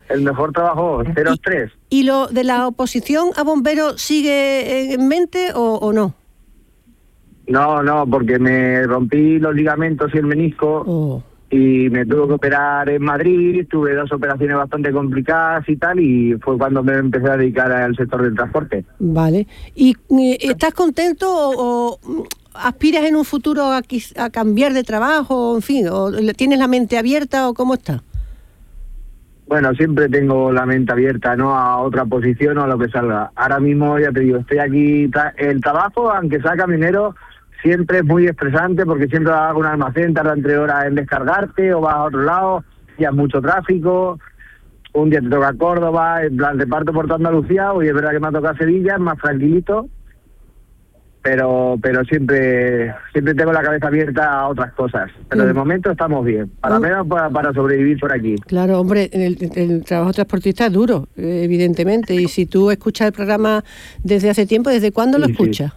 el mejor trabajo, cero estrés. ¿Y lo de la oposición a bomberos sigue en mente o no? No, porque me rompí los ligamentos y el menisco y me tuve que operar en Madrid, tuve 2 operaciones bastante complicadas y tal, y fue cuando me empecé a dedicar al sector del transporte. Vale. ¿Y estás contento o aspiras en un futuro a cambiar de trabajo, en fin, o tienes la mente abierta o cómo está? Bueno, siempre tengo la mente abierta, ¿no? A otra posición o a lo que salga. Ahora mismo, ya te digo, estoy aquí, el trabajo, aunque sea camionero, siempre es muy estresante porque siempre vas a un almacén, tarda 3 horas en descargarte o vas a otro lado, ya mucho tráfico, un día te toca Córdoba, en plan te parto por toda Andalucía, hoy es verdad que me ha tocado Sevilla, es más tranquilito, pero siempre tengo la cabeza abierta a otras cosas, pero de momento estamos bien, para menos para sobrevivir por aquí. Claro, hombre, el trabajo transportista es duro, evidentemente, y si tú escuchas el programa desde hace tiempo, ¿desde cuándo lo escuchas?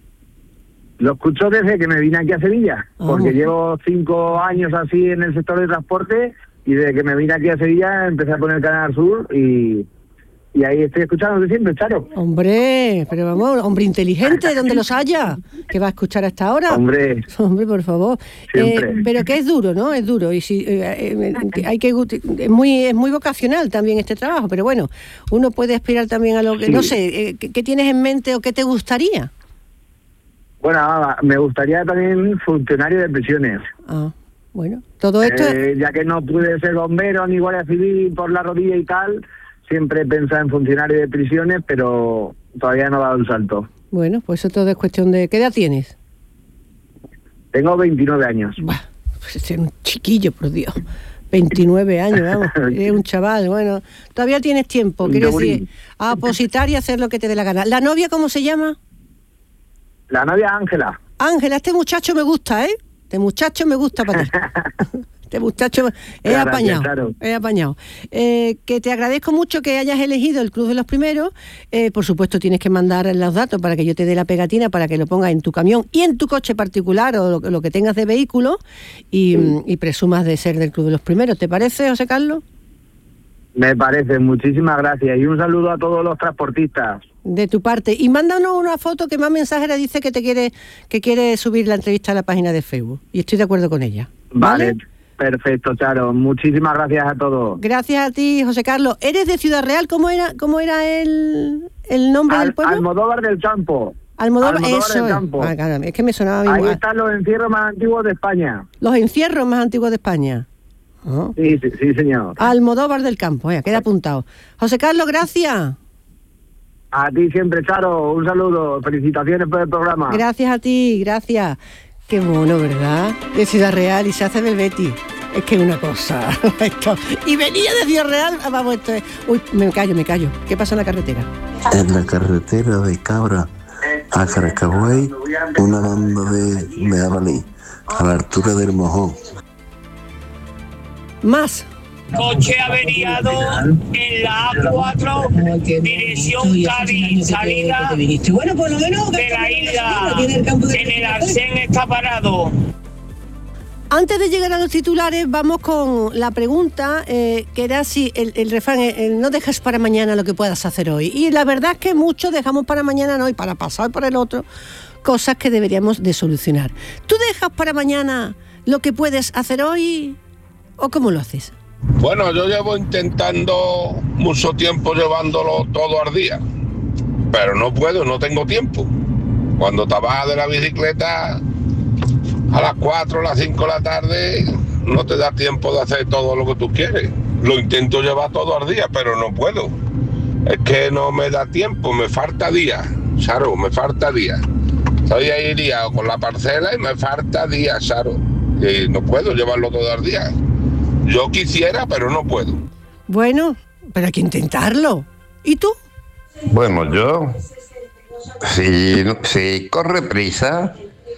Lo escucho desde que me vine aquí a Sevilla, porque llevo 5 años así en el sector de transporte y desde que me vine aquí a Sevilla empecé a poner Canal Sur y ahí estoy escuchando siempre, Charo. Hombre, pero vamos, hombre inteligente, donde los haya, que va a escuchar hasta ahora. Hombre, por favor. Pero que es duro, ¿no? Es duro y si hay que es muy vocacional también este trabajo, pero bueno, uno puede aspirar también a lo que no sé, ¿qué tienes en mente o qué te gustaría? Bueno, me gustaría también funcionario de prisiones. Bueno, todo esto... ya que no pude ser bombero ni guardia civil por la rodilla y tal, siempre he pensado en funcionario de prisiones, pero todavía no he dado el salto. Bueno, pues eso todo es cuestión de... ¿Qué edad tienes? Tengo 29 años. Bah, pues es un chiquillo, por Dios. 29 años, vamos, eres un chaval. Bueno, todavía tienes tiempo, quiero decir, a opositar y hacer lo que te dé la gana. ¿La novia cómo se llama? La novia Ángela. Ángela, este muchacho me gusta, ¿eh? Este muchacho me gusta para ti. Este muchacho es apañado. Claro. Es apañado. Que te agradezco mucho que hayas elegido el Club de los Primeros. Por supuesto, tienes que mandar los datos para que yo te dé la pegatina para que lo pongas en tu camión y en tu coche particular o lo que tengas de vehículo y presumas de ser del Club de los Primeros. ¿Te parece, José Carlos? Me parece, muchísimas gracias. Y un saludo a todos los transportistas. De tu parte. Y mándanos una foto que más mensajera dice que quiere subir la entrevista a la página de Facebook. Y estoy de acuerdo con ella. Vale. Perfecto, Charo. Muchísimas gracias a todos. Gracias a ti, José Carlos. ¿Eres de Ciudad Real? ¿Cómo era el nombre del pueblo? Almodóvar del Campo. Almodóvar eso del Campo. Caramba, es que me sonaba bien. Ahí están los encierros más antiguos de España. Los encierros más antiguos de España. Sí, señor. Almodóvar del Campo, queda apuntado. José Carlos, gracias. A ti siempre, Charo, un saludo, felicitaciones por el programa. Gracias a ti, gracias. Qué mono, ¿verdad? De Ciudad Real y se hace del Betis. Es que es una cosa. Esto. Y venía de Ciudad Real, vamos, esto es... Uy, me callo. ¿Qué pasa en la carretera? En la carretera de Cabra a Caracagüey, una banda de Medellín, a la altura del Mojón. Más. Coche averiado en la A4, dirección Cádiz, salida bueno, por lo menos de la isla, en el Arsén está parado. Antes de llegar a los titulares, vamos con la pregunta, que era si el refrán, no dejes para mañana lo que puedas hacer hoy. Y la verdad es que muchos dejamos para mañana, no, y para pasar por el otro, cosas que deberíamos de solucionar. ¿Tú dejas para mañana lo que puedes hacer hoy o cómo lo haces? Bueno, yo llevo intentando mucho tiempo llevándolo todo al día, pero no puedo, no tengo tiempo. Cuando te bajas de la bicicleta a las 4, las 5 de la tarde, no te da tiempo de hacer todo lo que tú quieres. Lo intento llevar todo al día, pero no puedo. Es que no me da tiempo, me falta día, Charo, me falta día. Estoy ahí liado con la parcela y me falta día, Charo. Y no puedo llevarlo todo al día. Yo quisiera, pero no puedo. Bueno, pero hay que intentarlo. ¿Y tú? Bueno, yo, si corre prisa,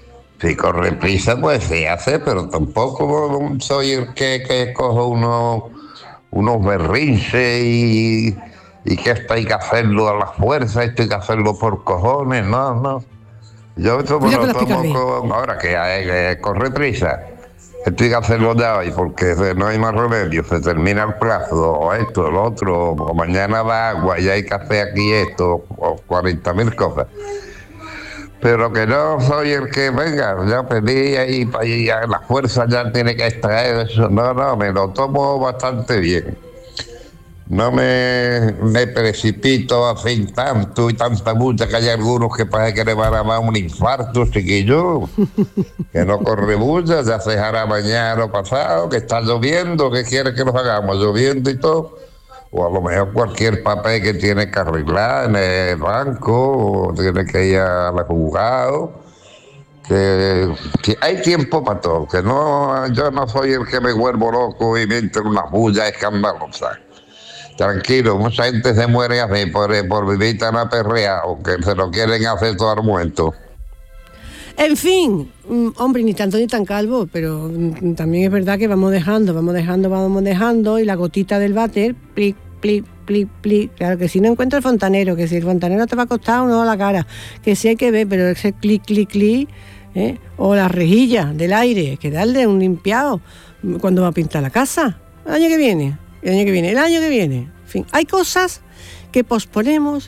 pues se hace, pero tampoco soy el que cojo unos berrinches y que esto hay que hacerlo a la fuerza, esto hay que hacerlo por cojones, no. Yo esto me lo tomo ahora que corre prisa. Esto hay que hacerlo ya hoy, porque no hay más remedio, se termina el plazo, o esto, lo otro, o mañana va agua y hay que hacer aquí esto, o 40.000 cosas. Pero que no soy el que venga, ya pedí y la fuerza ya tiene que extraer eso. No, me lo tomo bastante bien. No me precipito así tanto y tanta bulla, que hay algunos que parece que le van a dar un infarto, chiquillo. Que no corre bulla, ya se hará mañana o pasado, que está lloviendo, ¿qué quiere que nos hagamos? Lloviendo y todo. O a lo mejor cualquier papel que tiene que arreglar en el banco, o tiene que ir al juzgado. Que hay tiempo para todo, que no, yo no soy el que me vuelvo loco y me entro en una bulla escandalosa. Tranquilo, mucha gente se muere así por vivir tan aperreado, que se lo quieren hacer todo al muerto. En fin, hombre, ni tanto ni tan calvo, pero también es verdad que vamos dejando, y la gotita del váter, plic, plic, plic, plic. Claro, que si no encuentra el fontanero, que si el fontanero te va a costar uno a la cara, que sí hay que ver, pero ese clic, clic, clic, o la rejilla del aire, que darle un limpiado cuando va a pintar la casa, el año que viene. En fin, hay cosas que posponemos.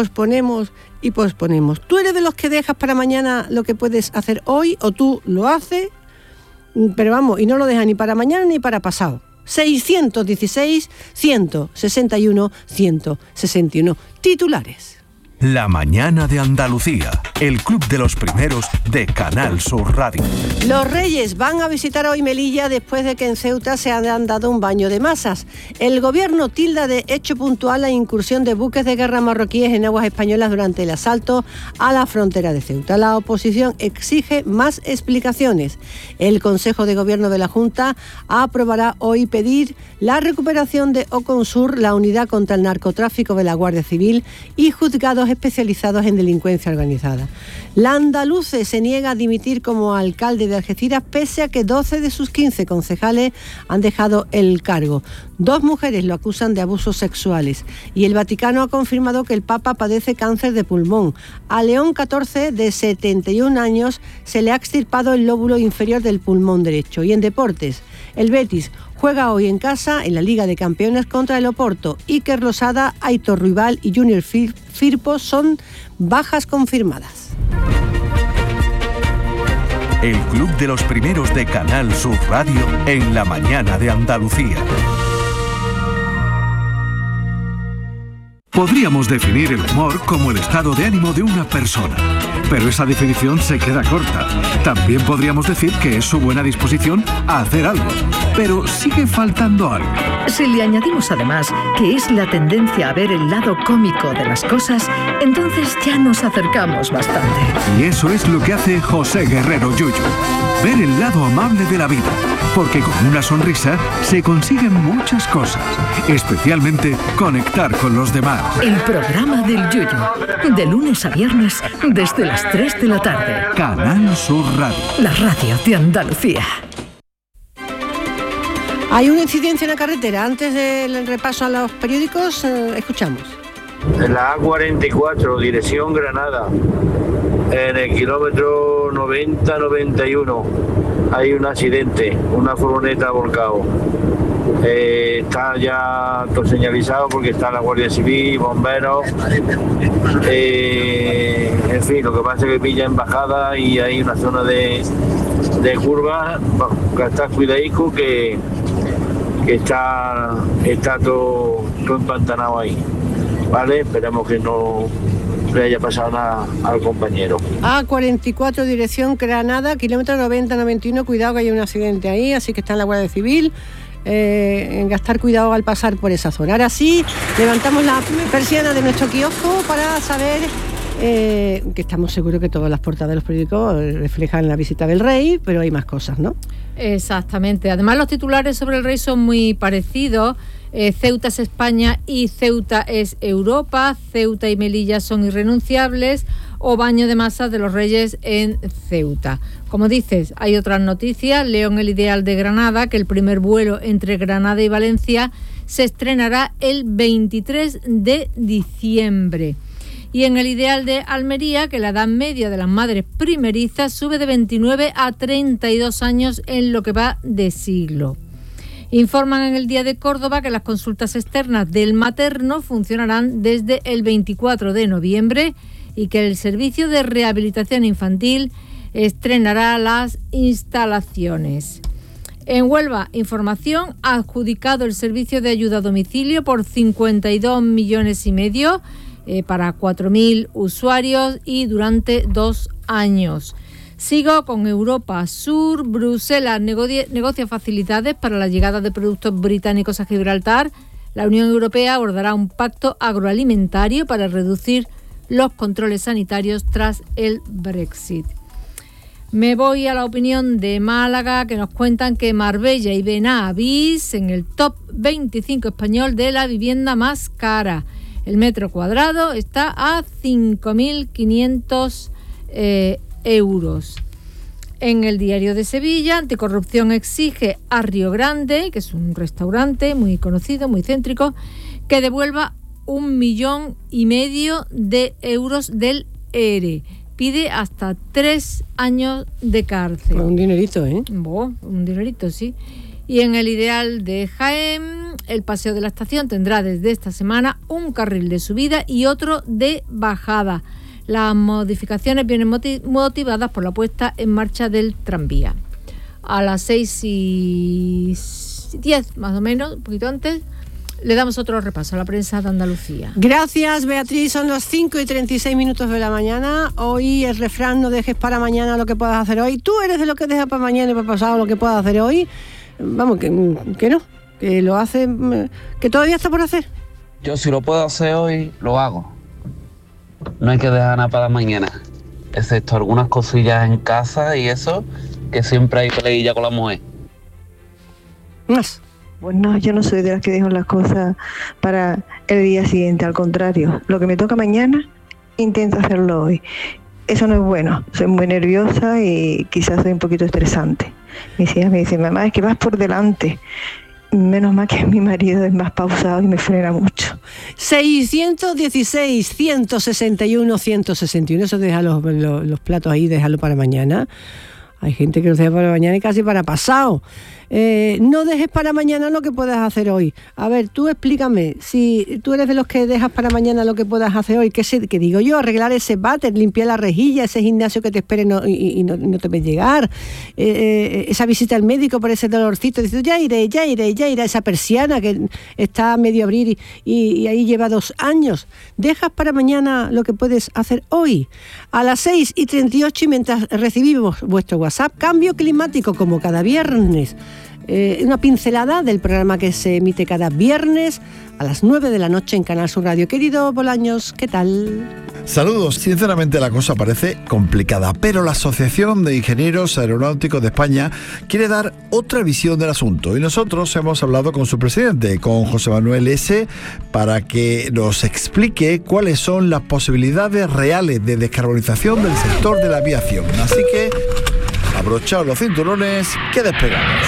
¿Tú eres de los que dejas para mañana lo que puedes hacer hoy, o tú lo haces, pero vamos, y no lo dejas ni para mañana ni para pasado? 616-161-161. Titulares. La mañana de Andalucía, el club de los primeros de Canal Sur Radio. Los Reyes van a visitar hoy Melilla después de que en Ceuta se han dado un baño de masas. El gobierno tilda de hecho puntual la incursión de buques de guerra marroquíes en aguas españolas durante el asalto a la frontera de Ceuta. La oposición exige más explicaciones. El Consejo de Gobierno de la Junta aprobará hoy pedir la recuperación de Oconsur, la unidad contra el narcotráfico de la Guardia Civil, y juzgados especializados en delincuencia organizada. La Andaluce se niega a dimitir como alcalde de Algeciras, pese a que 12 de sus 15 concejales han dejado el cargo. 2 mujeres lo acusan de abusos sexuales, y el Vaticano ha confirmado que el Papa padece cáncer de pulmón. A León XIV, de 71 años, se le ha extirpado el lóbulo inferior del pulmón derecho. Y en deportes, el Betis juega hoy en casa en la Liga de Campeones contra el Oporto. Iker Losada, Aitor Ruibal y Junior Firpo son bajas confirmadas. El club de los primeros de Canal Sur Radio en la mañana de Andalucía. Podríamos definir el humor como el estado de ánimo de una persona, pero esa definición se queda corta. También podríamos decir que es su buena disposición a hacer algo, pero sigue faltando algo. Si le añadimos además que es la tendencia a ver el lado cómico de las cosas, entonces ya nos acercamos bastante. Y eso es lo que hace José Guerrero Yuyu. Ver el lado amable de la vida, porque con una sonrisa se consiguen muchas cosas, especialmente conectar con los demás. El programa del Yuyu, de lunes a viernes desde las 3 de la tarde. Canal Sur Radio. La radio de Andalucía. Hay una incidencia en la carretera. Antes del repaso a los periódicos, escuchamos. En la A44, dirección Granada, en el kilómetro 90-91, hay un accidente, una furgoneta volcado. Está ya todo señalizado porque está la Guardia Civil, bomberos. En fin, lo que pasa es que pilla en bajada y hay una zona de curva, que está cuidadico, que está todo empantanado ahí. Vale, esperemos que no le haya pasado nada al compañero. A44, dirección Granada, kilómetro 90-91, cuidado que hay un accidente ahí, así que está en la Guardia Civil. En gastar cuidado al pasar por esa zona. Ahora sí, levantamos la persiana de nuestro kiosco para saber que estamos seguros que todas las portadas de los periódicos reflejan la visita del rey, pero hay más cosas, ¿no? Exactamente. Además, los titulares sobre el rey son muy parecidos. Ceuta es España y Ceuta es Europa. Ceuta y Melilla son irrenunciables. O baño de masas de los Reyes en Ceuta. Como dices, hay otras noticias. León, el ideal de Granada, que el primer vuelo entre Granada y Valencia se estrenará el 23 de diciembre. Y en el Ideal de Almería, que la edad media de las madres primerizas sube de 29 a 32 años en lo que va de siglo. Informan en el Día de Córdoba que las consultas externas del materno funcionarán desde el 24 de noviembre y que el Servicio de Rehabilitación Infantil estrenará las instalaciones. En Huelva, información, ha adjudicado el servicio de ayuda a domicilio por 52,5 millones para 4.000 usuarios y durante 2 años. Sigo con Europa Sur. Bruselas negocia facilidades para la llegada de productos británicos a Gibraltar. La Unión Europea abordará un pacto agroalimentario para reducir los controles sanitarios tras el Brexit. Me voy a la opinión de Málaga, que nos cuentan que Marbella y Benavís en el top 25 español de la vivienda más cara. El metro cuadrado está a 5.500 euros. En el Diario de Sevilla, Anticorrupción exige a Río Grande, que es un restaurante muy conocido, muy céntrico, que devuelva 1,5 millones de euros del ERE. Pide hasta 3 años de cárcel. Un dinerito, ¿eh? Un dinerito, sí. Y en el Ideal de Jaén, el Paseo de la Estación tendrá desde esta semana un carril de subida y otro de bajada. Las modificaciones vienen motivadas por la puesta en marcha del tranvía. A las 6:10, más o menos, un poquito antes, le damos otro repaso a la prensa de Andalucía. Gracias, Beatriz. Son las 5:36 de la mañana. Hoy el refrán: no dejes para mañana lo que puedas hacer hoy. ¿Tú eres de los que deja para mañana y para pasado lo que puedas hacer hoy? Vamos, que no, que lo hace, que todavía está por hacer. Yo, si lo puedo hacer hoy, lo hago. No hay que dejar nada para mañana, excepto algunas cosillas en casa y eso, que siempre hay peleilla con la mujer. Más. Pues no, yo no soy de las que dejo las cosas para el día siguiente, al contrario. Lo que me toca mañana, intento hacerlo hoy. Eso no es bueno, soy muy nerviosa y quizás soy un poquito estresante. Mis hijas me dicen: mamá, es que vas por delante. Menos mal que mi marido es más pausado y me frena mucho. 616, 161, 161. Eso deja los platos ahí, déjalo para mañana. Hay gente que los deja para mañana y casi para pasado. No dejes para mañana lo que puedas hacer hoy. A ver, tú explícame, si tú eres de los que dejas para mañana lo que puedas hacer hoy, ¿qué digo yo? Arreglar ese váter, limpiar la rejilla, ese gimnasio que te espere y no te ve llegar, esa visita al médico por ese dolorcito, dices, ya iré, esa persiana que está a medio abrir y ahí lleva 2 años. Dejas para mañana lo que puedes hacer hoy. A las 6:38, y mientras recibimos vuestro WhatsApp, cambio climático como cada viernes. Una pincelada del programa que se emite cada viernes a las 9 de la noche en Canal Sur Radio. Querido Bolaños, ¿qué tal? Saludos. Sinceramente la cosa parece complicada, pero la Asociación de Ingenieros Aeronáuticos de España quiere dar otra visión del asunto y nosotros hemos hablado con su presidente, con José Manuel S., para que nos explique cuáles son las posibilidades reales de descarbonización del sector de la aviación. Así que abrochaos los cinturones, que despegamos.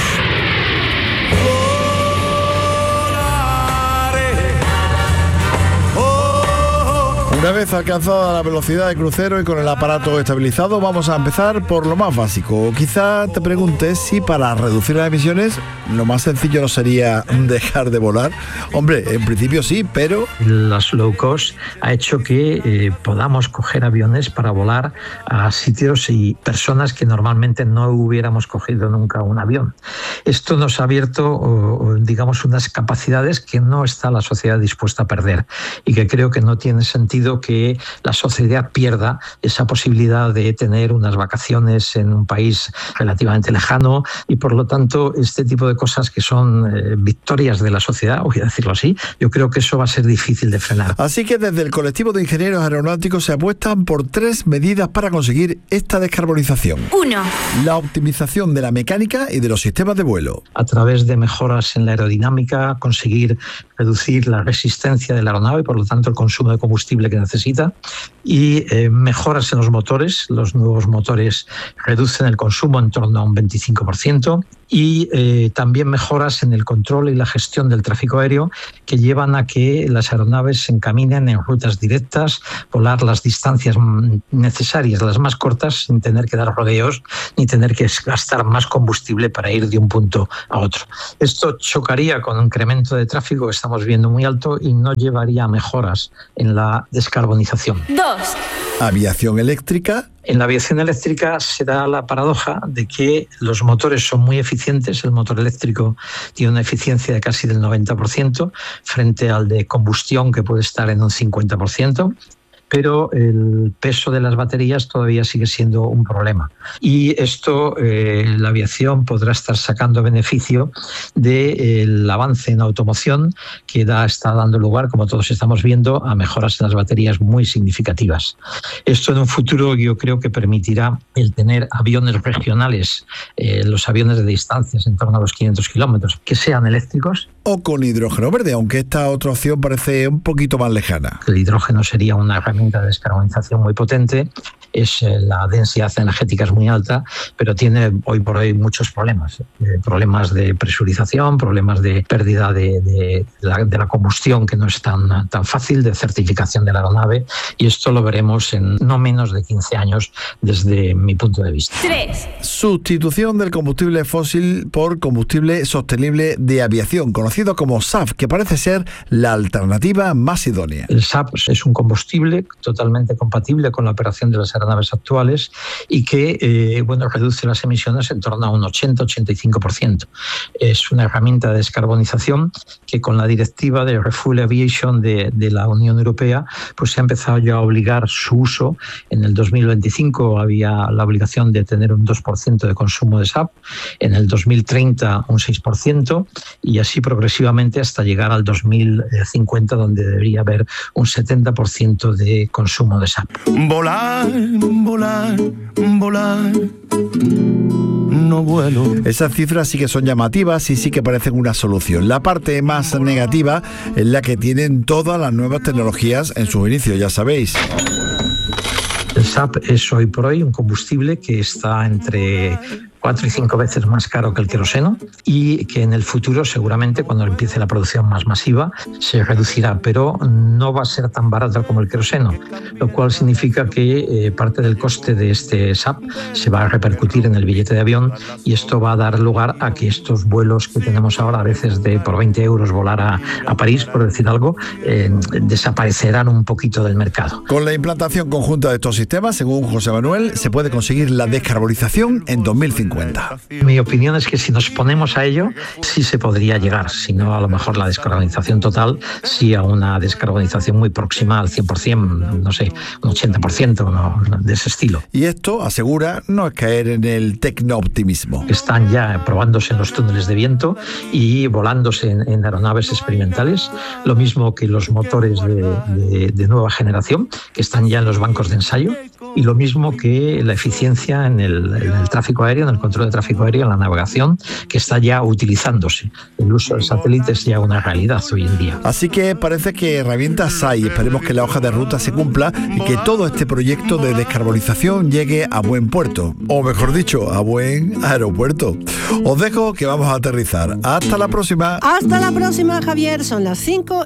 Una vez alcanzada la velocidad de crucero y con el aparato estabilizado, vamos a empezar por lo más básico. Quizá te preguntes si para reducir las emisiones lo más sencillo no sería dejar de volar. Hombre, en principio sí, pero... Las low cost ha hecho que podamos coger aviones para volar a sitios y personas que normalmente no hubiéramos cogido nunca un avión. Esto nos ha abierto, digamos, unas capacidades que no está la sociedad dispuesta a perder y que creo que no tiene sentido que la sociedad pierda esa posibilidad de tener unas vacaciones en un país relativamente lejano y por lo tanto este tipo de cosas que son victorias de la sociedad, voy a decirlo así, yo creo que eso va a ser difícil de frenar. Así que desde el colectivo de ingenieros aeronáuticos se apuestan por 3 medidas para conseguir esta descarbonización. 1. La optimización de la mecánica y de los sistemas de vuelo. A través de mejoras en la aerodinámica, conseguir reducir la resistencia de la aeronave y por lo tanto el consumo de combustible que necesita, y mejoras en los motores. Los nuevos motores reducen el consumo en torno a un 25%, y también mejoras en el control y la gestión del tráfico aéreo, que llevan a que las aeronaves se encaminen en rutas directas, volar las distancias necesarias, las más cortas, sin tener que dar rodeos ni tener que gastar más combustible para ir de un punto a otro. Esto chocaría con un incremento de tráfico que estamos viendo muy alto y no llevaría a mejoras en la descarbonización. 2. Aviación eléctrica. En la aviación eléctrica se da la paradoja de que los motores son muy eficientes. El motor eléctrico tiene una eficiencia de casi del 90% frente al de combustión, que puede estar en un 50%. Pero el peso de las baterías todavía sigue siendo un problema. Y esto, la aviación podrá estar sacando beneficio del avance en automoción, que está dando lugar, como todos estamos viendo, a mejoras en las baterías muy significativas. Esto en un futuro yo creo que permitirá el tener aviones regionales, los aviones de distancias en torno a los 500 kilómetros, que sean eléctricos. O con hidrógeno verde, aunque esta otra opción parece un poquito más lejana. El hidrógeno sería una herramienta de descarbonización muy potente. La densidad energética es muy alta, pero tiene hoy por hoy muchos problemas. Problemas de presurización, problemas de pérdida de la combustión, que no es tan fácil, de certificación de la aeronave, y esto lo veremos en no menos de 15 años desde mi punto de vista. 3. Sustitución del combustible fósil por combustible sostenible de aviación, conocido como SAF, que parece ser la alternativa más idónea. El SAF es un combustible totalmente compatible con la operación de las aeronaves actuales y que reduce las emisiones en torno a un 80-85%. Es una herramienta de descarbonización que, con la directiva de Refuel Aviation de la Unión Europea, pues se ha empezado ya a obligar su uso. En el 2025 había la obligación de tener un 2% de consumo de SAF, en el 2030 un 6%, y así progresivamente hasta llegar al 2050, donde debería haber un 70% de consumo de SAF. Volar, volar, volar, no vuelo. Esas cifras sí que son llamativas y sí que parecen una solución. La parte más negativa es la que tienen todas las nuevas tecnologías en sus inicios, ya sabéis. El SAF es hoy por hoy un combustible que está entre 4 y 5 veces más caro que el queroseno, y que en el futuro, seguramente, cuando empiece la producción más masiva, se reducirá, pero no va a ser tan barato como el queroseno, lo cual significa que parte del coste de este SAF se va a repercutir en el billete de avión, y esto va a dar lugar a que estos vuelos que tenemos ahora, a veces de por 20 euros volar a París, por decir algo, desaparecerán un poquito del mercado. Con la implantación conjunta de estos sistemas, según José Manuel, se puede conseguir la descarbonización en 2050. Mi opinión es que si nos ponemos a ello, sí se podría llegar, si no a lo mejor la descarbonización total, sí a una descarbonización muy próxima al 100%, no sé, un 80%, ¿no?, de ese estilo. Y esto, asegura, no es caer en el tecnooptimismo. Están ya probándose en los túneles de viento y volándose en aeronaves experimentales, lo mismo que los motores de nueva generación, que están ya en los bancos de ensayo, y lo mismo que la eficiencia en el tráfico aéreo, en el control de tráfico aéreo, en la navegación, que está ya utilizándose. El uso del satélite es ya una realidad hoy en día. Así que parece que herramientas hay. Esperemos que la hoja de ruta se cumpla y que todo este proyecto de descarbonización llegue a buen puerto, o mejor dicho, a buen aeropuerto. Os dejo que vamos a aterrizar. Hasta la próxima. Hasta la próxima, Javier. Son las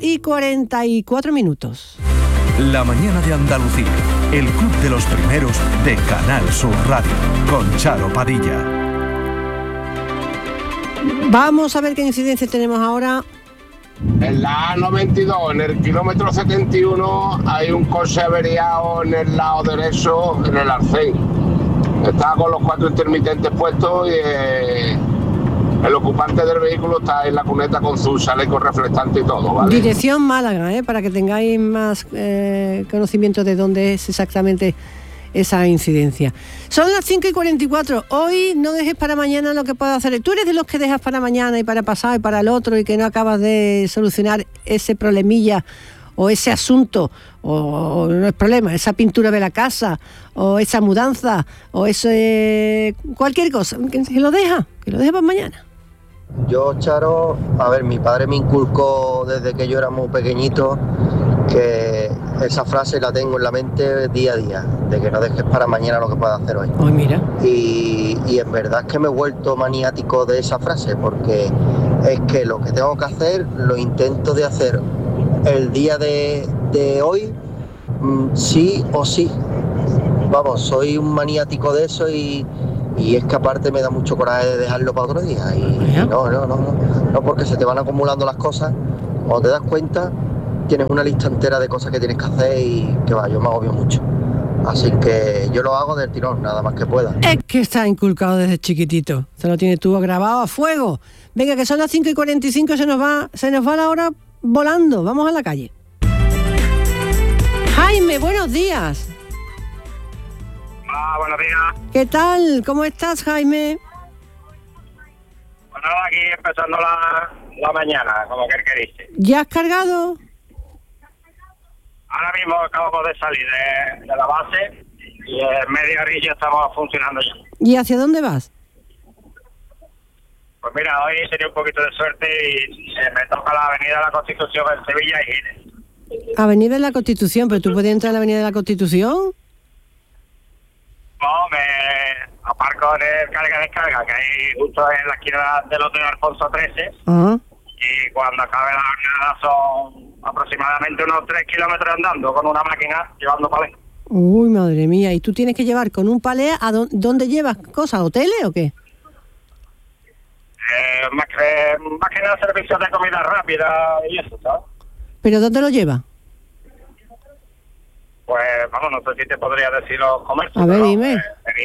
5:44. La mañana de Andalucía, el club de los primeros de Canal Sur Radio, con Charo Padilla. Vamos a ver qué incidencia tenemos ahora. En la A92, en el kilómetro 71, hay un coche averiado en el lado derecho, en el arcén. Está con los 4 intermitentes puestos y el ocupante del vehículo está en la cuneta con su chaleco reflectante y todo, ¿vale? Dirección Málaga, para que tengáis más conocimiento de dónde es exactamente esa incidencia. Son las 5:44. Hoy no dejes para mañana lo que puedas hacer. Tú eres de los que dejas para mañana y para pasado y para el otro, y que no acabas de solucionar ese problemilla o ese asunto, o no es problema, esa pintura de la casa, o esa mudanza, o ese cualquier cosa, que lo deja para mañana. Yo, Charo, a ver, mi padre me inculcó desde que yo era muy pequeñito que esa frase la tengo en la mente día a día, de que no dejes para mañana lo que puedas hacer hoy. Ay, mira. Y en verdad es que me he vuelto maniático de esa frase, porque es que lo que tengo que hacer lo intento de hacer el día de hoy, sí o sí. Vamos, soy un maniático de eso y es que aparte me da mucho coraje de dejarlo para otro día. Y no, porque se te van acumulando las cosas. Cuando te das cuenta, tienes una lista entera de cosas que tienes que hacer y que va, yo me agobio mucho. Así que yo lo hago del tirón, nada más que pueda. Es que está inculcado desde chiquitito. Se lo tienes tú grabado a fuego. Venga, que son las 5:45, se nos va la hora volando. Vamos a la calle. Jaime, buenos días. Buenos días. ¿Qué tal? ¿Cómo estás, Jaime? Bueno, aquí empezando la mañana, como que queriste. ¿Ya has cargado? Ahora mismo acabamos de salir de la base y en media orilla estamos funcionando ya. ¿Y hacia dónde vas? Pues mira, hoy sería un poquito de suerte y me toca la Avenida de la Constitución en Sevilla y Gines. Avenida de la Constitución, pero tú puedes entrar a la Avenida de la Constitución. No, me aparco en el carga-descarga, que hay justo en la esquina del Hotel Alfonso XIII. Ajá. Y cuando acabe la jornada son aproximadamente unos 3 kilómetros andando con una máquina llevando palés. Uy, madre mía. ¿Y tú tienes que llevar con un palé a dónde llevas cosas? ¿Hoteles o qué? Más que nada servicios de comida rápida y eso, ¿sabes? ¿Pero dónde lo llevas? Pues, vamos, no sé si te podría decir los comercios. A ver, dime.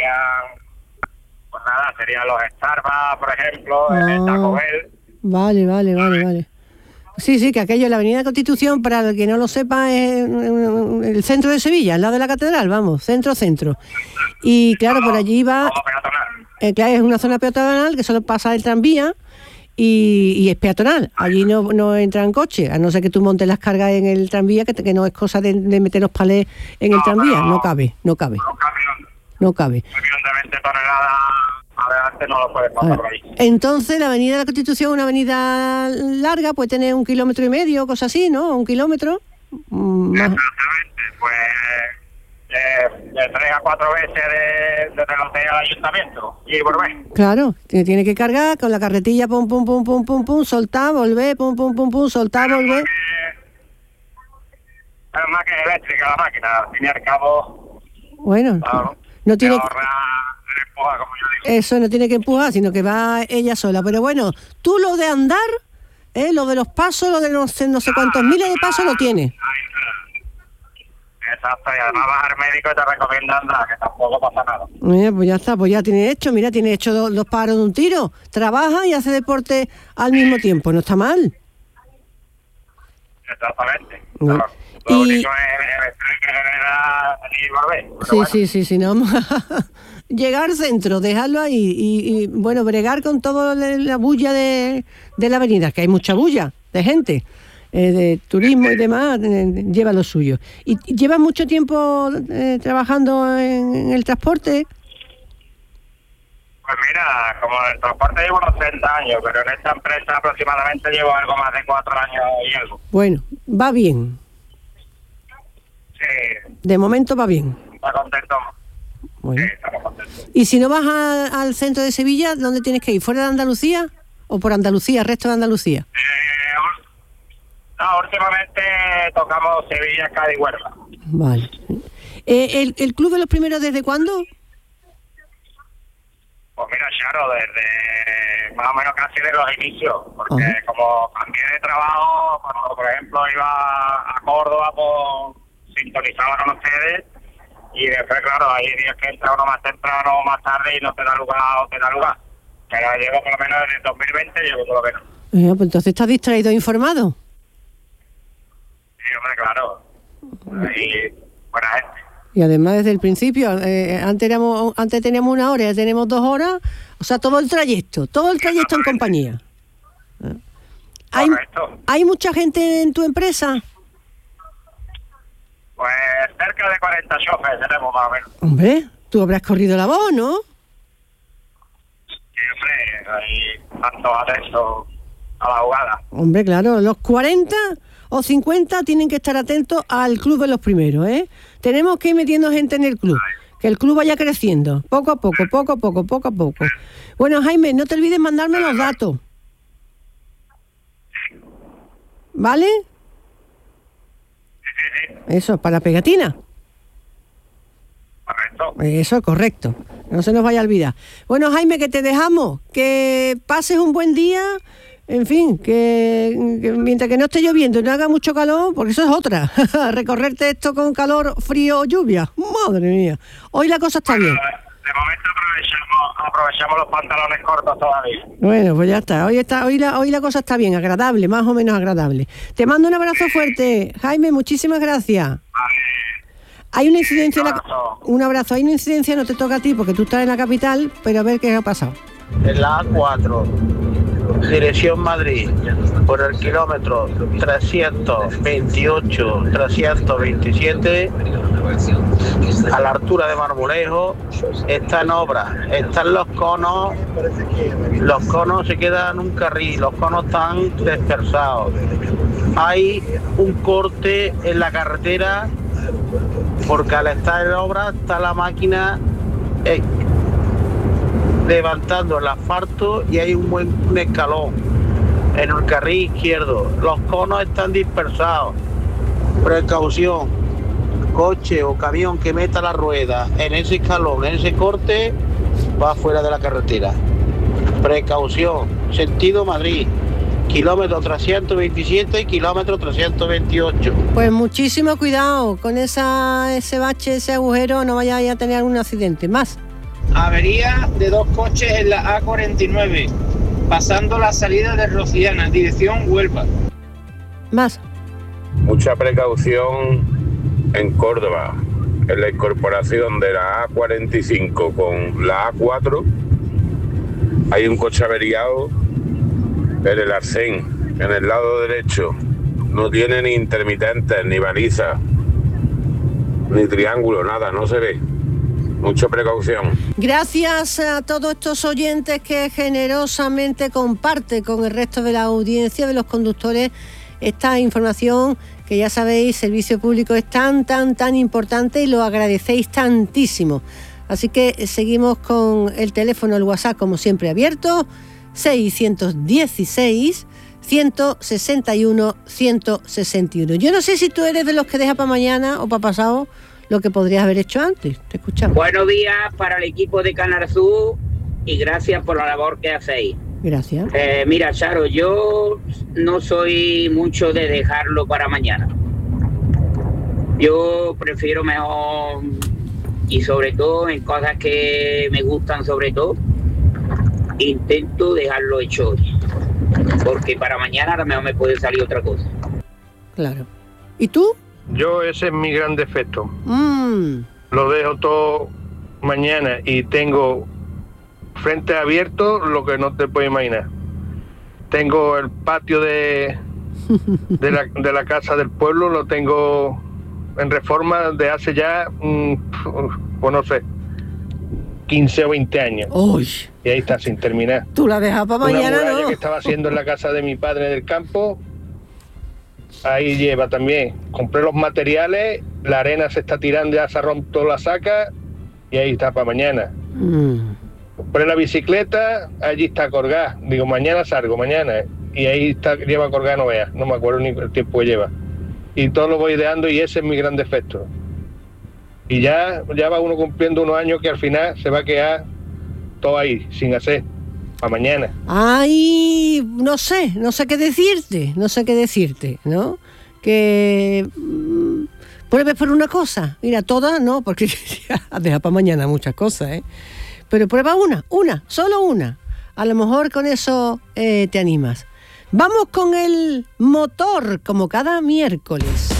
Serían los Starbucks, por ejemplo, el Taco Bell. Vale. Sí, que aquello, la Avenida Constitución, para el que no lo sepa, es el centro de Sevilla, al lado de la catedral, vamos, centro. Y claro, por allí va... claro, es una zona peatonal que solo pasa el tranvía y es peatonal. Allí no entran coches, a no ser que tú montes las cargas en el tranvía, que no es cosa de meter los palés en el tranvía. No cabe. Un camión de 20 toneladas adelante no lo puedes pasar por ahí. Entonces, la Avenida de la Constitución, una avenida larga, puede tener 1,5 kilómetros, cosas así, ¿no? 1 kilómetro. Exactamente, pues de 3 a 4 veces desde el hotel al ayuntamiento y volver. Claro, tiene que cargar con la carretilla, pum, soltar, volver, pum, soltar, volver. Es más que eléctrica la máquina, al fin y al cabo. Bueno, claro, no tiene que empujar, como yo digo. Eso, no tiene que empujar, sino que va ella sola. Pero bueno, tú lo de andar, lo de los pasos, lo de no sé cuántos miles de pasos lo tienes. Exacto, y además vas al médico y te recomienda andar, que tampoco pasa nada. Pues ya está, pues ya tiene hecho dos pájaros de un tiro. Trabaja y hace deporte al mismo tiempo, no está mal. Exactamente. Bueno. Lo único es volver. Sí, no. Llegar al centro, dejarlo ahí y bueno, bregar con toda la bulla de la avenida, que hay mucha bulla de gente. De turismo y demás, lleva lo suyo. ¿Y llevas mucho tiempo trabajando en el transporte? Pues mira, como en el transporte llevo unos 30 años, pero en esta empresa aproximadamente llevo algo más de 4 años y algo. Bueno, va bien. Sí. De momento va bien. Está contento. Bueno. Sí, estamos contentos. ¿Y si no vas al centro de Sevilla, dónde tienes que ir? ¿Fuera de Andalucía o por Andalucía, resto de Andalucía? No, últimamente tocamos Sevilla, Cádiz y Huelva. Vale. ¿El club de los primeros desde cuándo? Pues mira, Charo, desde más o menos casi de los inicios, porque como cambié de trabajo, cuando por ejemplo iba a Córdoba, pues sintonizaba con ustedes, y después, claro, hay días que entra uno más temprano o más tarde y no te da lugar o te da lugar. Pero llevo por lo menos desde el 2020, llevo por lo menos. Pues entonces estás distraído e informado. Sí, hombre, claro. Ahí, buena gente. Y además desde el principio, antes teníamos 1 hora, ya tenemos 2 horas, o sea, todo el trayecto en compañía. ¿Hay mucha gente en tu empresa? Pues cerca de 40 choferes tenemos más o menos. Hombre, tú habrás corrido la voz, ¿no? Sí, hombre, hay tantos atentos a la jugada. Hombre, claro, los 40, o 50 tienen que estar atentos al club de los primeros, ¿eh? Tenemos que ir metiendo gente en el club, que el club vaya creciendo, poco a poco. Bueno, Jaime, no te olvides mandarme los datos. ¿Vale? Eso, para la pegatina. Eso, correcto. No se nos vaya a olvidar. Bueno, Jaime, que te dejamos. Que pases un buen día. En fin, que mientras que no esté lloviendo y no haga mucho calor, porque eso es otra. Recorrerte esto con calor, frío o lluvia. Madre mía. Hoy la cosa está bien. De momento aprovechamos los pantalones cortos todavía. Bueno, pues ya está. Hoy la cosa está bien, agradable, más o menos agradable. Te mando un abrazo fuerte. Jaime, muchísimas gracias. Hay una incidencia un abrazo, hay una incidencia, no te toca a ti porque tú estás en la capital, pero a ver qué ha pasado. En la A4, dirección Madrid, por el kilómetro 328, 327, a la altura de Marmolejo, está en obra, están los conos se quedan en un carril, los conos están dispersados. Hay un corte en la carretera porque al estar en obra está la máquina levantando el asfalto y hay un escalón en el carril izquierdo. Los conos están dispersados. Precaución, coche o camión que meta la rueda en ese escalón, en ese corte, va fuera de la carretera. Precaución, sentido Madrid, kilómetro 327 y kilómetro 328. Pues muchísimo cuidado con ese bache, ese agujero, no vaya a tener algún accidente más. Avería de 2 coches en la A49, pasando la salida de Rociana, dirección Huelva. Más. Mucha precaución en Córdoba, en la incorporación de la A45 con la A4. Hay un coche averiado en el Arsén, en el lado derecho. No tiene ni intermitentes, ni balizas, ni triángulo, nada, no se ve. Mucha precaución. Gracias a todos estos oyentes que generosamente comparte con el resto de la audiencia, de los conductores, esta información que ya sabéis, servicio público es tan importante y lo agradecéis tantísimo. Así que seguimos con el teléfono, el WhatsApp como siempre abierto, 616-161-161. Yo no sé si tú eres de los que deja para mañana o para pasado lo que podrías haber hecho antes. Te escuchamos. Buenos días para el equipo de Canal Sur y gracias por la labor que hacéis. Gracias. Mira, Charo, yo no soy mucho de dejarlo para mañana. Yo prefiero mejor, y sobre todo en cosas que me gustan sobre todo, intento dejarlo hecho hoy. Porque para mañana a lo mejor me puede salir otra cosa. Claro. ¿Y tú? Yo, ese es mi gran defecto. Lo dejo todo mañana y tengo frente abierto lo que no te puedes imaginar. Tengo el patio de la casa del pueblo, lo tengo en reforma de hace ya, pues no sé, 15 o 20 años. Uy. Y ahí está, sin terminar. Tú la dejas para mañana, una muralla ¿no? que estaba haciendo en la casa de mi padre del campo. Ahí lleva también. Compré los materiales, la arena se está tirando, ya se ha roto la saca y ahí está para mañana. Compré la bicicleta, allí está colgada. Digo, mañana salgo, mañana. Y ahí está, lleva colgada, no veas. No me acuerdo ni el tiempo que lleva. Y todo lo voy ideando y ese es mi gran defecto. Y ya va uno cumpliendo unos años que al final se va a quedar todo ahí, sin hacer. Para mañana. Ay, no sé qué decirte, ¿no? Que pruebes por una cosa. Mira, todas no, porque deja para mañana muchas cosas, ¿eh? Pero prueba solo una. A lo mejor con eso te animas. Vamos con el motor, como cada miércoles.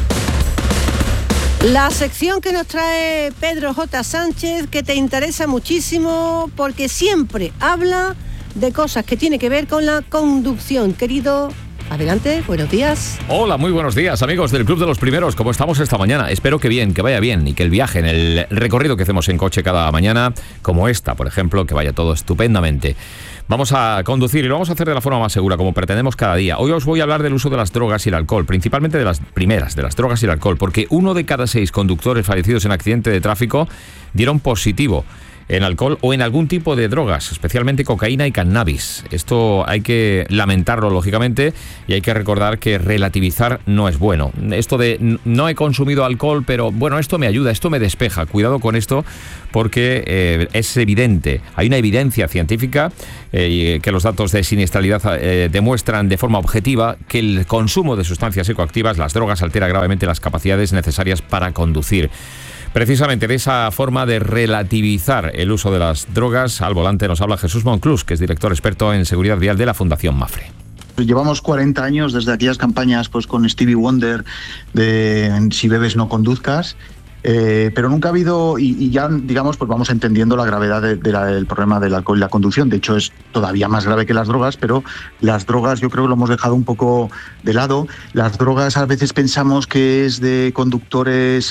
La sección que nos trae Pedro J. Sánchez, que te interesa muchísimo porque siempre habla de cosas que tienen que ver con la conducción. Querido, adelante, buenos días. Hola, muy buenos días, amigos del Club de los Primeros. ¿Cómo estamos esta mañana? Espero que bien, que vaya bien y que el viaje en el recorrido que hacemos en coche cada mañana, como esta, por ejemplo, que vaya todo estupendamente. Vamos a conducir y lo vamos a hacer de la forma más segura, como pretendemos cada día. Hoy os voy a hablar del uso de las drogas y el alcohol, principalmente de las primeras, de las drogas y el alcohol, porque 1 de cada 6 conductores fallecidos en accidente de tráfico dieron positivo en alcohol o en algún tipo de drogas, especialmente cocaína y cannabis. Esto hay que lamentarlo, lógicamente, y hay que recordar que relativizar no es bueno. Esto de no he consumido alcohol, pero bueno, esto me ayuda, esto me despeja. Cuidado con esto, porque es evidente, hay una evidencia científica que los datos de siniestralidad demuestran de forma objetiva que el consumo de sustancias psicoactivas, las drogas, altera gravemente las capacidades necesarias para conducir. Precisamente de esa forma de relativizar el uso de las drogas al volante nos habla Jesús Monclús, que es director experto en seguridad vial de la Fundación Mapfre. Llevamos 40 años desde aquellas campañas pues con Stevie Wonder de Si bebes no conduzcas, pero nunca ha habido, y ya digamos pues vamos entendiendo la gravedad del problema del alcohol y la conducción. De hecho es todavía más grave que las drogas, pero las drogas yo creo que lo hemos dejado un poco de lado. Las drogas a veces pensamos que es de conductores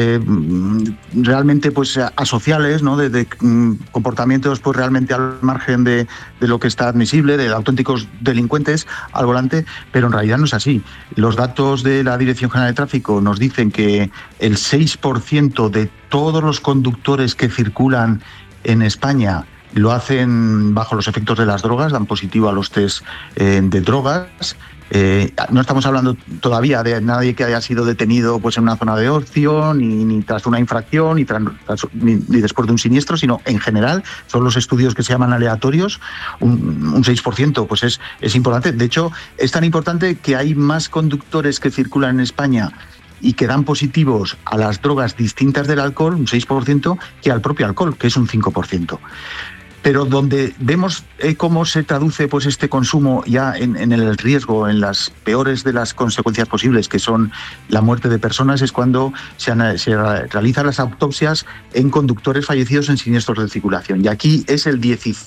realmente pues asociales, ¿no? de comportamientos pues realmente al margen de lo que está admisible, de auténticos delincuentes al volante, pero en realidad no es así. Los datos de la Dirección General de Tráfico nos dicen que el 6% de todos los conductores que circulan en España lo hacen bajo los efectos de las drogas, dan positivo a los test de drogas. No estamos hablando todavía de nadie que haya sido detenido pues en una zona de ocio, ni tras una infracción, ni después de un siniestro, sino en general son los estudios que se llaman aleatorios. Un 6% pues es importante. De hecho, es tan importante que hay más conductores que circulan en España y que dan positivos a las drogas distintas del alcohol, un 6%, que al propio alcohol, que es un 5%. Pero donde vemos cómo se traduce pues este consumo ya en el riesgo, en las peores de las consecuencias posibles, que son la muerte de personas, es cuando se realizan las autopsias en conductores fallecidos en siniestros de circulación. Y aquí es el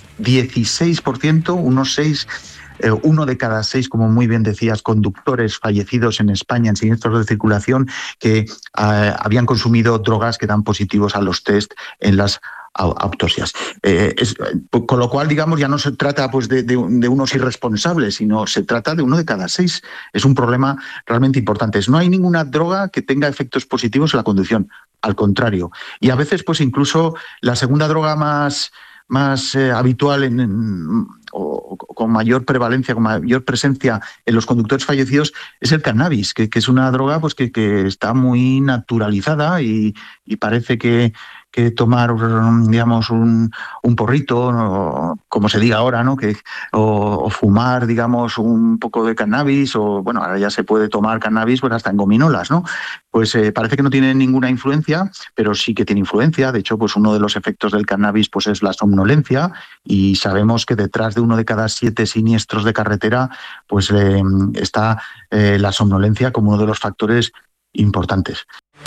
16%, 1 de cada 6, como muy bien decías, conductores fallecidos en España en siniestros de circulación que habían consumido drogas que dan positivos a los test en las autopsias. Con lo cual, digamos, ya no se trata pues de unos irresponsables, sino se trata de 1 de cada 6. Es un problema realmente importante. No hay ninguna droga que tenga efectos positivos en la conducción, al contrario. Y a veces, pues incluso la segunda droga más habitual o con mayor prevalencia, con mayor presencia en los conductores fallecidos es el cannabis, que es una droga pues que está muy naturalizada y parece que tomar, digamos, un porrito, como se diga ahora, ¿no? O fumar, digamos, un poco de cannabis, o bueno, ahora ya se puede tomar cannabis pues hasta en gominolas, ¿no? Pues parece que no tiene ninguna influencia, pero sí que tiene influencia. De hecho, pues uno de los efectos del cannabis pues es la somnolencia, y sabemos que detrás de 1 de cada 7 siniestros de carretera pues está la somnolencia como uno de los factores importantes.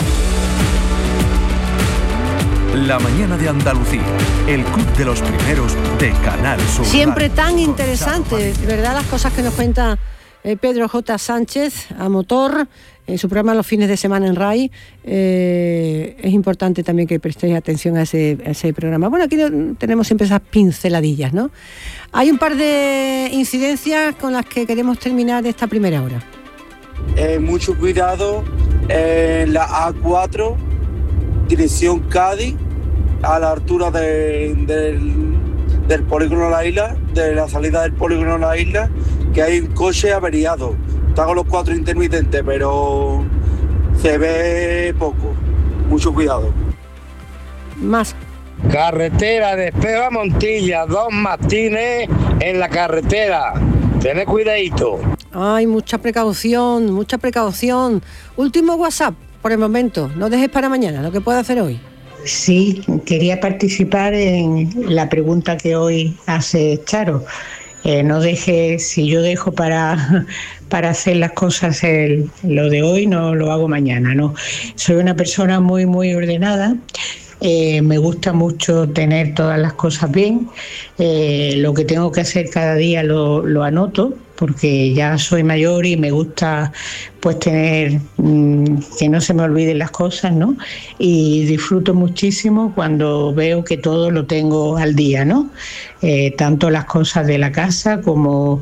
La mañana de Andalucía, el club de los primeros de Canal Sur. Siempre tan interesante, ¿verdad? Las cosas que nos cuenta Pedro J. Sánchez a motor en su programa los fines de semana en RAI. Es importante también que prestéis atención a ese programa. Bueno, aquí tenemos siempre esas pinceladillas, ¿no? Hay un par de incidencias con las que queremos terminar esta primera hora. Mucho cuidado en la A4, dirección Cádiz, a la altura del polígono La Isla, de la salida del polígono La Isla, que hay un coche averiado. Está con los 4 intermitentes, pero se ve poco. Mucho cuidado. Más. Carretera de Espejo a Montilla, 2 mastines en la carretera. Tened cuidadito. Ay, mucha precaución, mucha precaución. Último WhatsApp por el momento. No dejes para mañana lo que puedo hacer hoy. Sí, quería participar en la pregunta que hoy hace Charo. No deje, si yo dejo para hacer las cosas lo de hoy, no lo hago mañana, no. Soy una persona muy, muy ordenada. Me gusta mucho tener todas las cosas bien. Lo que tengo que hacer cada día lo anoto porque ya soy mayor y me gusta pues tener que no se me olviden las cosas, ¿no? Y disfruto muchísimo cuando veo que todo lo tengo al día, ¿no? Tanto las cosas de la casa como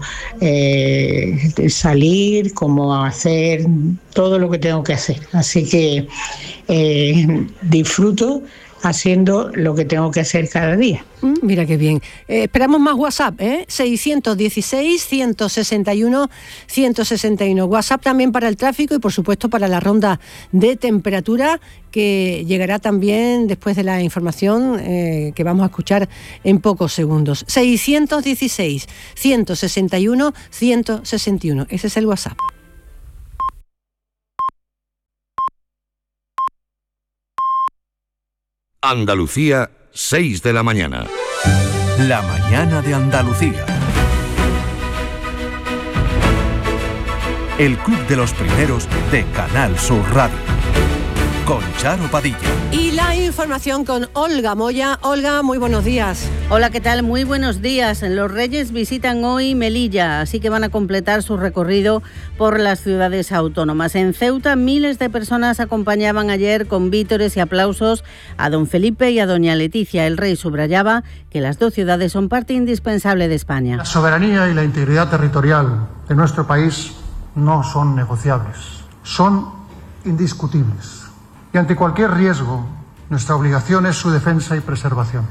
salir, como hacer todo lo que tengo que hacer. Así que disfruto haciendo lo que tengo que hacer cada día. Mira qué bien. Esperamos más WhatsApp, 616-161-161. WhatsApp también para el tráfico y por supuesto para la ronda de temperatura que llegará también después de la información que vamos a escuchar en pocos segundos. 616-161-161. Ese es el WhatsApp. Andalucía, 6 de la mañana. La mañana de Andalucía. El Club de los Primeros de Canal Sur Radio. Con Charo Padilla. Y la información con Olga Moya. Olga, muy buenos días. Hola, ¿qué tal? Muy buenos días. Los Reyes visitan hoy Melilla, así que van a completar su recorrido por las ciudades autónomas. En Ceuta, miles de personas acompañaban ayer con vítores y aplausos a don Felipe y a doña Leticia. El rey subrayaba que las dos ciudades son parte indispensable de España. La soberanía y la integridad territorial de nuestro país no son negociables, son indiscutibles. Y ante cualquier riesgo, nuestra obligación es su defensa y preservación.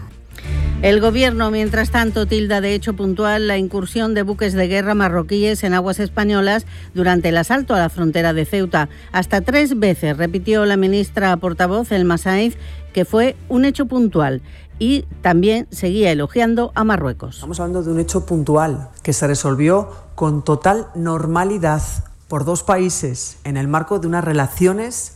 El Gobierno, mientras tanto, tilda de hecho puntual la incursión de buques de guerra marroquíes en aguas españolas durante el asalto a la frontera de Ceuta. Hasta 3 veces repitió la ministra portavoz, Elma Sainz, que fue un hecho puntual. Y también seguía elogiando a Marruecos. Estamos hablando de un hecho puntual que se resolvió con total normalidad por dos países en el marco de unas relaciones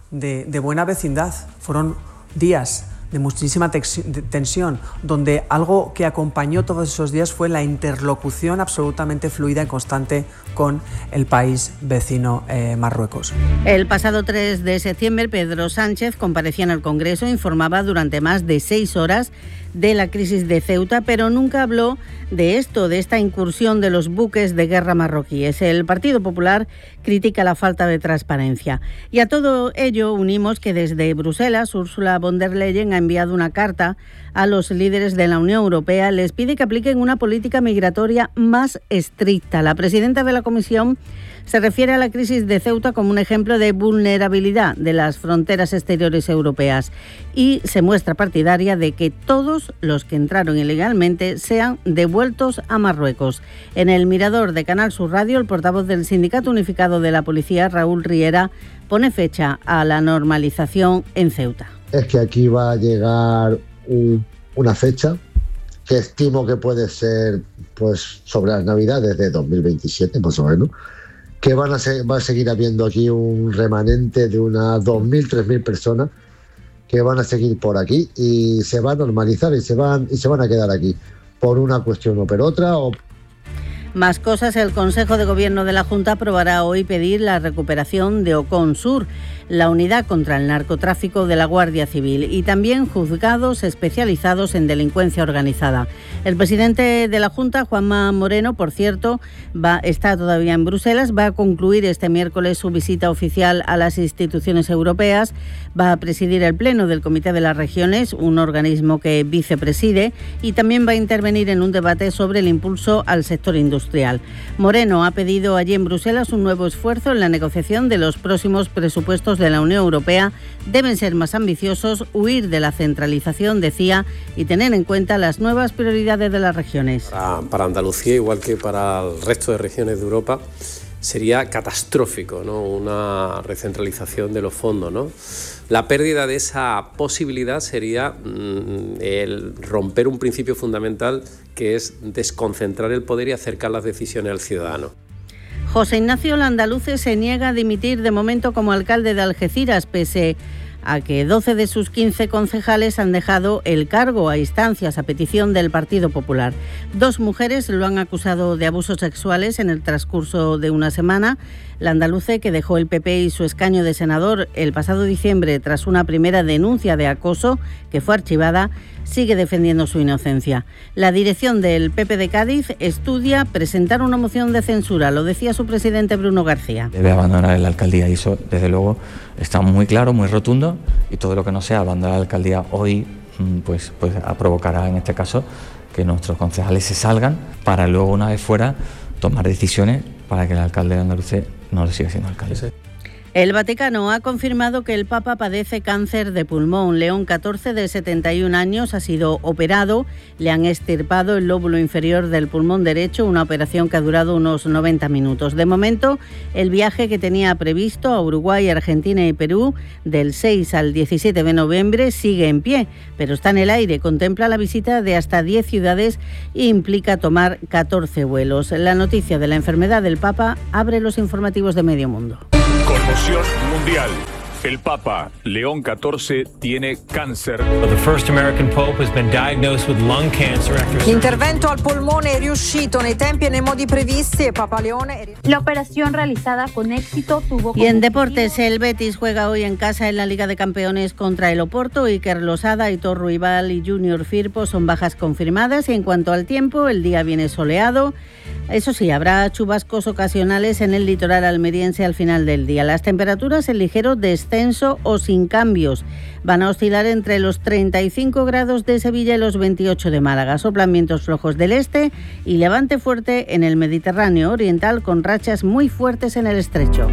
de buena vecindad. Fueron días de muchísima tensión, donde algo que acompañó todos esos días fue la interlocución absolutamente fluida y constante con el país vecino Marruecos. El pasado 3 de septiembre, Pedro Sánchez comparecía en el Congreso, informaba durante más de 6 horas de la crisis de Ceuta, pero nunca habló de esto, de esta incursión de los buques de guerra marroquíes. El Partido Popular critica la falta de transparencia. Y a todo ello unimos que desde Bruselas, Ursula von der Leyen ha enviado una carta a los líderes de la Unión Europea. Les pide que apliquen una política migratoria más estricta. La presidenta de la Comisión se refiere a la crisis de Ceuta como un ejemplo de vulnerabilidad de las fronteras exteriores europeas y se muestra partidaria de que todos los que entraron ilegalmente sean devueltos a Marruecos. En el Mirador de Canal Sur Radio, el portavoz del Sindicato Unificado de la Policía, Raúl Riera, pone fecha a la normalización en Ceuta. Es que aquí va a llegar una fecha que estimo que puede ser pues sobre las Navidades de 2027, más o menos, que va a seguir habiendo aquí un remanente de unas 2.000, 3.000 personas que van a seguir por aquí y se va a normalizar y se van a quedar aquí por una cuestión o por otra. Más cosas, el Consejo de Gobierno de la Junta aprobará hoy pedir la recuperación de Ocon Sur, la unidad contra el narcotráfico de la Guardia Civil, y también juzgados especializados en delincuencia organizada. El presidente de la Junta, Juanma Moreno, por cierto, está todavía en Bruselas, va a concluir este miércoles su visita oficial a las instituciones europeas, va a presidir el Pleno del Comité de las Regiones, un organismo que vicepreside, y también va a intervenir en un debate sobre el impulso al sector industrial. Moreno ha pedido allí en Bruselas un nuevo esfuerzo en la negociación de los próximos presupuestos de la Unión Europea. Deben ser más ambiciosos, huir de la centralización, decía, y tener en cuenta las nuevas prioridades de las regiones. Para Andalucía, igual que para el resto de regiones de Europa, sería catastrófico, ¿no? Una recentralización de los fondos, ¿no? La pérdida de esa posibilidad sería el romper un principio fundamental, que es desconcentrar el poder y acercar las decisiones al ciudadano. José Ignacio Landaluce se niega a dimitir de momento como alcalde de Algeciras, pese a que 12 de sus 15 concejales han dejado el cargo a instancias, a petición del Partido Popular. 2 mujeres lo han acusado de abusos sexuales en el transcurso de una semana. La andaluce, que dejó el PP y su escaño de senador el pasado diciembre tras una primera denuncia de acoso que fue archivada, sigue defendiendo su inocencia. La dirección del PP de Cádiz estudia presentar una moción de censura, lo decía su presidente Bruno García. Debe abandonar la alcaldía y eso, desde luego, está muy claro, muy rotundo, y todo lo que no sea abandonar la alcaldía hoy, pues provocará en este caso que nuestros concejales se salgan para luego, una vez fuera, tomar decisiones para que el alcalde de Andalucía no le siga siendo alcalde. El Vaticano ha confirmado que el Papa padece cáncer de pulmón. León XIV, de 71 años, ha sido operado. Le han extirpado el lóbulo inferior del pulmón derecho, una operación que ha durado unos 90 minutos. De momento, el viaje que tenía previsto a Uruguay, Argentina y Perú del 6 al 17 de noviembre sigue en pie, pero está en el aire. Contempla la visita de hasta 10 ciudades e implica tomar 14 vuelos. La noticia de la enfermedad del Papa abre los informativos de Medio Mundo. Conmoción mundial. El Papa León XIV tiene cáncer. The first American pope has been diagnosed with lung cancer. L'intervento al polmone è riuscito nei tempi e nei modi previsti. Papa Leone. La operación realizada con éxito tuvo. Y en deportes, el Betis juega hoy en casa en la Liga de Campeones contra el Oporto. Iker Losada, Aitor Ruibal y Junior Firpo son bajas confirmadas. Y en cuanto al tiempo, el día viene soleado. Eso sí, habrá chubascos ocasionales en el litoral almeriense al final del día. Las temperaturas en ligero descenso o sin cambios. Van a oscilar entre los 35 grados de Sevilla y los 28 de Málaga. Soplan vientos flojos del este y levante fuerte en el Mediterráneo oriental, con rachas muy fuertes en el estrecho.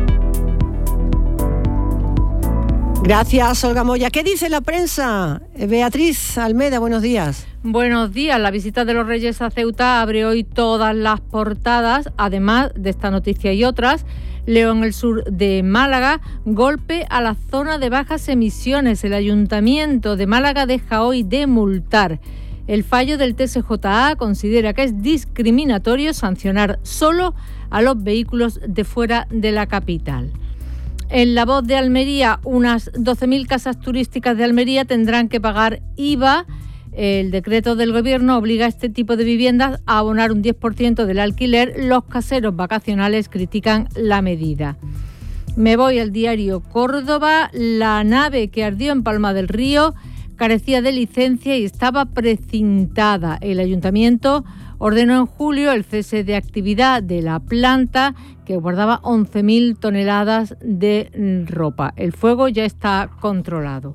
Gracias, Olga Moya. ¿Qué dice la prensa? Beatriz Almeda, buenos días. Buenos días. La visita de los Reyes a Ceuta abre hoy todas las portadas, además de esta noticia y otras. Leo en el sur de Málaga, golpe a la zona de bajas emisiones. El Ayuntamiento de Málaga deja hoy de multar. El fallo del TSJA considera que es discriminatorio sancionar solo a los vehículos de fuera de la capital. En La Voz de Almería, unas 12.000 casas turísticas de Almería tendrán que pagar IVA. El decreto del Gobierno obliga a este tipo de viviendas a abonar un 10% del alquiler. Los caseros vacacionales critican la medida. Me voy al diario Córdoba. La nave que ardió en Palma del Río carecía de licencia y estaba precintada. El Ayuntamiento ordenó en julio el cese de actividad de la planta, que guardaba 11.000 toneladas de ropa. El fuego ya está controlado.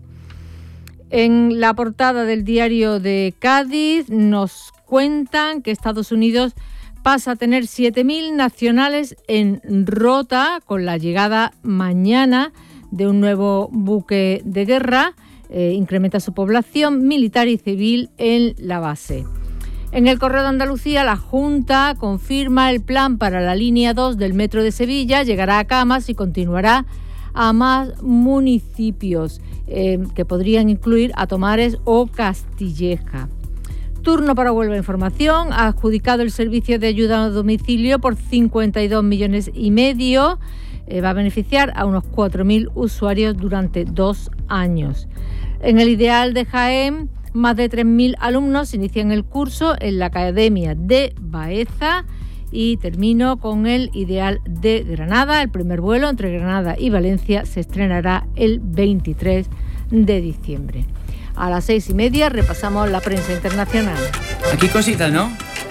En la portada del diario de Cádiz nos cuentan que Estados Unidos pasa a tener 7.000 nacionales en Rota con la llegada mañana de un nuevo buque de guerra. Incrementa su población militar y civil en la base. En el Correo de Andalucía, la Junta confirma el plan para la línea 2 del Metro de Sevilla. Llegará a Camas y continuará a más municipios que podrían incluir a Tomares o Castilleja. Turno para Huelva Información. Ha adjudicado el servicio de ayuda a domicilio por 52,5 millones. Va a beneficiar a unos 4.000 usuarios durante 2 años. En el Ideal de Jaén, más de 3.000 alumnos inician el curso en la Academia de Baeza. Y termino con el Ideal de Granada. El primer vuelo entre Granada y Valencia se estrenará el 23 de diciembre. A las 6:30 repasamos la prensa internacional. Aquí cositas, ¿no?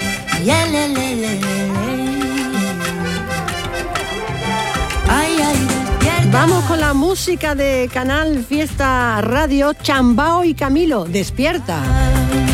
Vamos con la música de Canal Fiesta Radio. Chambao y Camilo, despierta.